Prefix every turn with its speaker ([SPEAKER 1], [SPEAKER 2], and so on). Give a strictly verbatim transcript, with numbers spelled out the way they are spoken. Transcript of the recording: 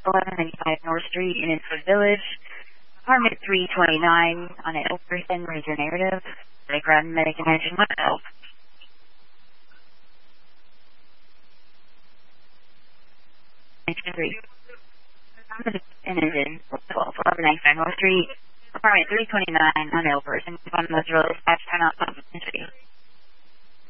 [SPEAKER 1] eleven ninety-five North Street in Innsfield Village. Apartment three twenty-nine on an Elkerson, Ranger Narrative. Background medic attention, what else? three. And it is twelve eleven ninety-five North Street. Apartment three twenty-nine on Elkerson. On those roads, dispatch turn out.